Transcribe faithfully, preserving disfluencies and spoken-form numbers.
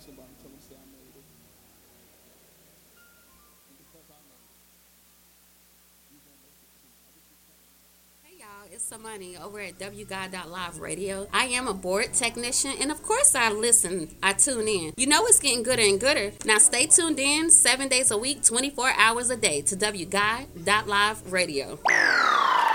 somebody tell them say I made it. And because I made it, you gonna make it too. I just keep telling you. Hey y'all, it's Samani over at W God dot Live Radio. I am a board technician, and of course I listen, I tune in. You know it's getting gooder and gooder. Now stay tuned in seven days a week, twenty-four hours a day to W God dot Live Radio.